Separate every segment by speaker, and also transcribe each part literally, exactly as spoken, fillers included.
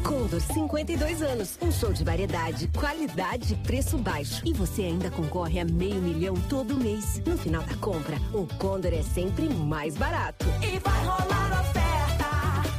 Speaker 1: Condor, cinquenta e dois anos. Um show de variedade, qualidade e preço baixo. E você ainda concorre a meio milhão todo mês. No final da compra, o Condor é sempre mais barato.
Speaker 2: E vai rolar oferta.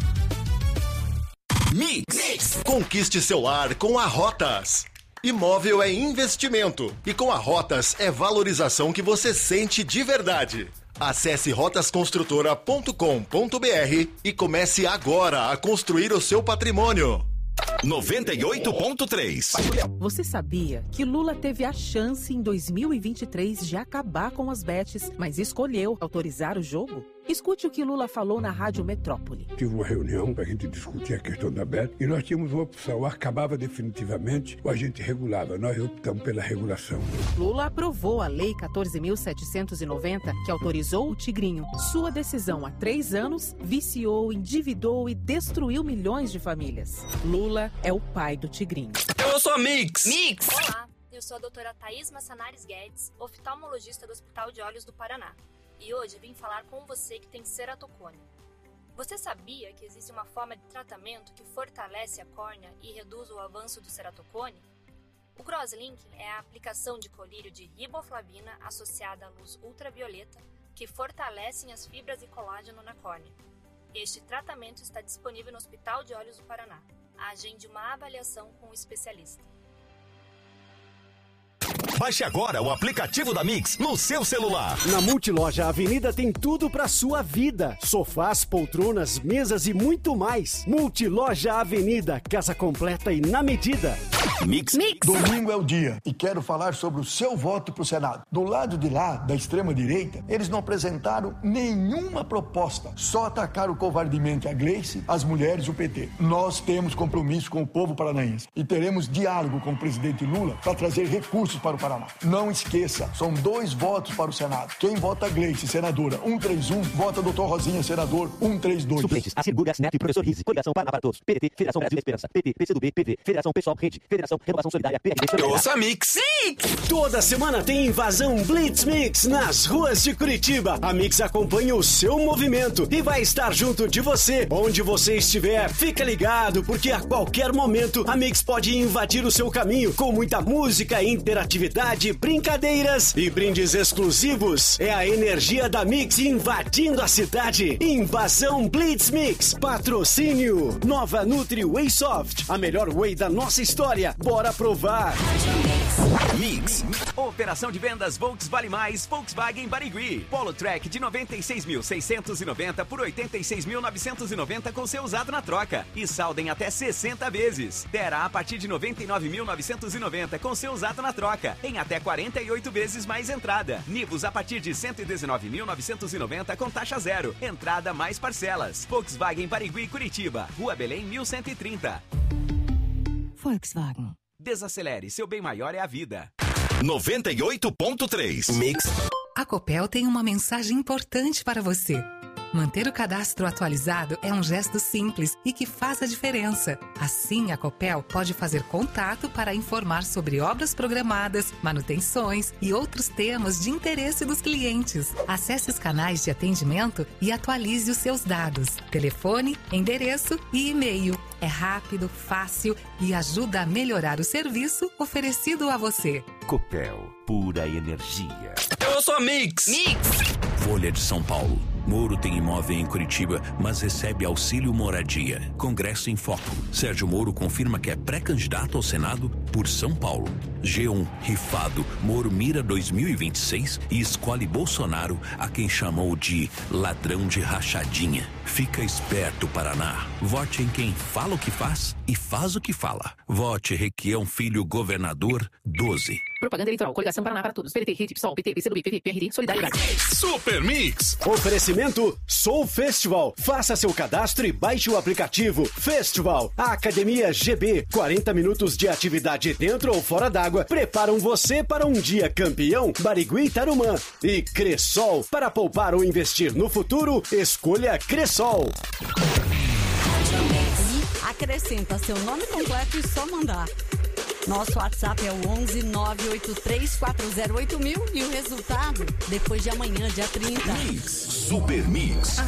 Speaker 3: Mix. Mix. Conquiste seu lar com a Rotas. Imóvel é investimento e com a Rotas é valorização que você sente de verdade. Acesse rotas construtora ponto com ponto b r e comece agora a construir o seu patrimônio.
Speaker 4: noventa e oito ponto três.
Speaker 5: Você sabia que Lula teve a chance em dois mil e vinte e três de acabar com as bets, mas escolheu autorizar o jogo? Escute o que Lula falou na Rádio Metrópole.
Speaker 6: Tive uma reunião para a gente discutir a questão da bet e nós tínhamos uma opção, ou acabava definitivamente ou a gente regulava. Nós optamos pela regulação.
Speaker 5: Lula aprovou a Lei quatorze mil setecentos e noventa, que autorizou o Tigrinho. Sua decisão há três anos viciou, endividou e destruiu milhões de famílias. Lula é o pai do Tigrinho.
Speaker 4: Eu sou a Mix.
Speaker 7: Mix. Olá, eu sou a doutora Thaís Massanares Guedes, oftalmologista do Hospital de Olhos do Paraná. E hoje vim falar com você que tem ceratocone. Você sabia que existe uma forma de tratamento que fortalece a córnea e reduz o avanço do ceratocone? O crosslinking é a aplicação de colírio de riboflavina associada à luz ultravioleta que fortalecem as fibras e colágeno na córnea. Este tratamento está disponível no Hospital de Olhos do Paraná. Agende uma avaliação com o especialista.
Speaker 4: Baixe agora o aplicativo da Mix no seu celular.
Speaker 8: Na Multiloja Avenida tem tudo pra sua vida. Sofás, poltronas, mesas e muito mais. Multiloja Avenida, casa completa e na medida.
Speaker 4: Mix.
Speaker 9: Mix. Domingo é o dia e quero falar sobre o seu voto pro Senado. Do lado de lá, da extrema-direita, eles não apresentaram nenhuma proposta. Só atacaram covardemente a Gleice, as mulheres e o P T. Nós temos compromisso com o povo paranaense e teremos diálogo com o presidente Lula para trazer recursos para o Paraná. Não esqueça, são dois votos para o Senado. Quem vota Gleice, senadora cento e trinta e um, vota doutor Rosinha, senador cento e trinta e dois.
Speaker 10: Suplentes, Assegura, Neto e Professor Rizzi. Coligação Paraná para Todos. P D T, Federação Brasil Esperança. P T, P C do B, P V, Federação Pessoal, Rede, Federação Renovação Solidária, P R D.
Speaker 4: Ouça Mix.
Speaker 8: Mix. Toda semana tem invasão Blitz Mix nas ruas de Curitiba. A Mix acompanha o seu movimento e vai estar junto de você, onde você estiver. Fica ligado, porque a qualquer momento a Mix pode invadir o seu caminho com muita música, interatividade, brincadeiras e brindes exclusivos. É a energia da Mix invadindo a cidade. Invasão Blitz Mix. Patrocínio Nova Nutri Whey Soft, a melhor whey da nossa história. Bora provar.
Speaker 4: Mix.
Speaker 11: Operação de vendas Volks Vale Mais, Volkswagen Barigui. Polo Track de noventa e seis mil seiscentos e noventa por oitenta e seis mil novecentos e noventa com seu usado na troca. E saldem até sessenta vezes. Terra a partir de noventa e nove mil novecentos e noventa com seu usado na troca. Em até quarenta e oito vezes mais entrada. Nivus a partir de cento e dezenove mil novecentos e noventa com taxa zero. Entrada mais parcelas. Volkswagen Barigui Curitiba. Rua Belém mil cento e trinta.
Speaker 12: Volkswagen.
Speaker 11: Desacelere, seu bem maior é a vida.
Speaker 4: noventa e oito ponto três.
Speaker 3: Mix.
Speaker 12: A Copel tem uma mensagem importante para você. Manter o cadastro atualizado é um gesto simples e que faz a diferença. Assim, a Copel pode fazer contato para informar sobre obras programadas, manutenções e outros temas de interesse dos clientes. Acesse os canais de atendimento e atualize os seus dados. Telefone, endereço e e-mail. É rápido, fácil e ajuda a melhorar o serviço oferecido a você.
Speaker 13: Copel, pura energia.
Speaker 4: Eu sou a Mix.
Speaker 7: Mix.
Speaker 14: Folha de São Paulo. Moro tem imóvel em Curitiba, mas recebe auxílio moradia. Congresso em Foco. Sérgio Moro confirma que é pré-candidato ao Senado por São Paulo. G um, rifado. Moro mira dois mil e vinte e seis e escolhe Bolsonaro, a quem chamou de ladrão de rachadinha. Fica esperto, Paraná. Vote em quem fala o que faz e faz o que fala. Vote Requião Filho Governador doze.
Speaker 5: Propaganda eleitoral, Coligação Paraná para Todos. P D T, Rede, PSOL, P T, P C do B, P V, P R D, Solidariedade.
Speaker 4: Super Mix.
Speaker 8: Oferecimento Soul Festival. Faça seu cadastro e baixe o aplicativo Festival. A Academia G B, quarenta minutos de atividade dentro ou fora d'água, preparam você para um dia campeão. Barigui Tarumã. E Cressol. Para poupar ou investir no futuro, escolha Cressol.
Speaker 15: Acrescenta seu nome completo e só mandar. Nosso WhatsApp é o onze nove oito três quatro zero oito mil e o resultado depois de amanhã, dia trinta.
Speaker 4: Mix. Super Mix.